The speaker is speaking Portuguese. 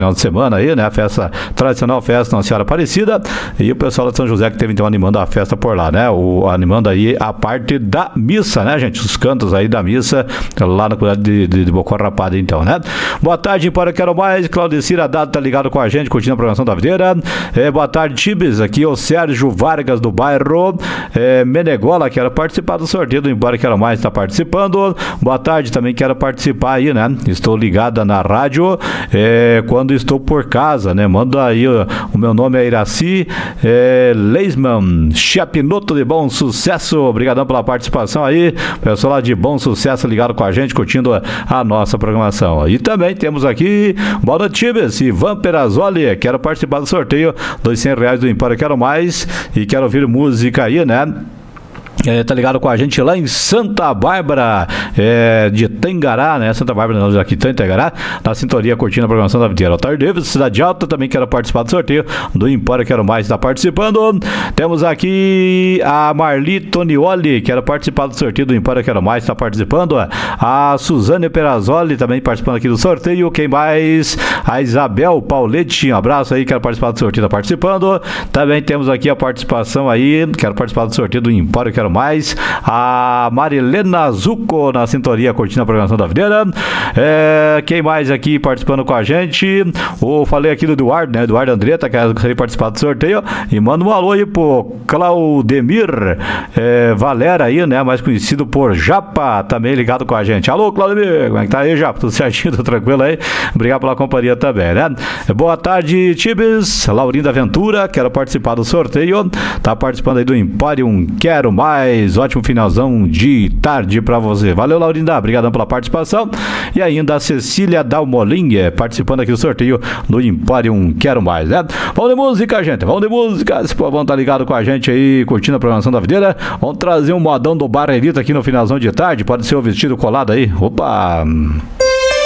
final de semana aí, né? A festa, tradicional festa Nossa Senhora Aparecida. E o pessoal de São José que teve então animando a festa por lá, né? Animando aí a parte da missa, né, gente? Os cantos aí da missa lá na comunidade de Bocó Rapada, então, né? Boa tarde, Empório Quero Mais. Claudicira Dado tá ligado com a gente, curtindo a programação da videira. Boa tarde, Tibes. Aqui o Sérgio Vargas do bairro Menegola. Quero participar do sorteio do Empório Quero Mais, está participando. Boa tarde, também quero participar aí, né? Estou ligada na rádio quando estou por casa, né? Manda aí, o meu nome é Iraci Leisman, Chapinoto de Bom Sucesso. Obrigadão pela participação aí. Pessoal lá de Bom Sucesso ligado com a gente, curtindo a nossa programação. E também temos aqui, boa noite, Tibes, Ivan Perazoli. Quero participar do sorteio dos R$100 do Empório Quero Mais e quero ouvir música aí, né? Tá ligado com a gente lá em Santa Bárbara de Tangará, né? Santa Bárbara, nós aqui em Tangará, na sintonia curtindo a programação da videira. Otário Davis, Cidade Alta, também quero participar do sorteio do Empório Quero Mais, está participando. Temos aqui a Marli Tonioli, quero participar do sorteio do Empório Quero Mais, está participando. A Suzane Perazoli, também participando aqui do sorteio. Quem mais? A Isabel Pauletti, um abraço aí, quero participar do sorteio, está participando. Também temos aqui a participação aí, quero participar do sorteio do Empório Quero Mais, a Marilena Zucco na sintonia curtindo a programação da videira. Quem mais aqui participando com a gente? Falei aqui do Eduardo, né? Eduardo Andretta, que queria participar do sorteio. E manda um alô aí pro Claudemir Valera aí, né? Mais conhecido por Japa, também ligado com a gente. Alô, Claudemir, como é que tá aí, Japa? Tudo certinho, tudo tranquilo aí? Obrigado pela companhia também, né? Boa tarde, Tibes. Laurinda Ventura, quero participar do sorteio. Tá participando aí do Empório Quero Mais. Ótimo finalzão de tarde pra você. Valeu, Laurinda, obrigadão pela participação. E ainda a Cecília Dalmolinha participando aqui do sorteio do Empório Quero Mais, né? Vamos de música, gente, vamos de música. Esse povão tá ligado com a gente aí, curtindo a programação da videira. Vamos trazer um modão do Barreirito aqui no finalzão de tarde. Pode ser o vestido colado aí. Opa!